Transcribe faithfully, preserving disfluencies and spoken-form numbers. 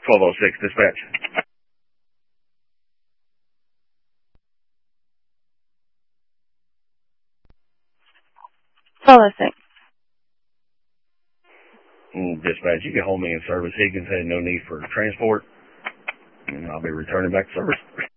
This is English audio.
twelve oh six, dispatch. twelve oh six. Mm, dispatch, you can hold me in service. Higgins had no need for transport, and I'll be returning back to service.